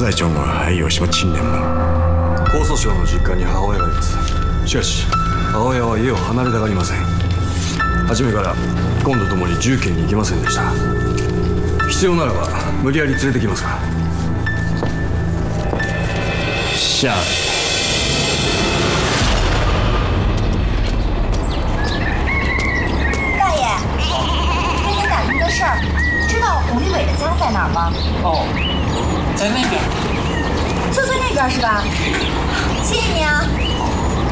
西ちゃんは还有什么亲人吗？ 江蘇省の実家に母親がいます。しかし母親は家を離れたがりません。初めから今度ともに重慶に行けませんでした。必要ならば無理やり連れてきますから。 下。 大爷，跟您打听个事儿，知道洪立伟的家在哪儿吗？ 哦，在那边。 就在那边是吧？谢谢你啊。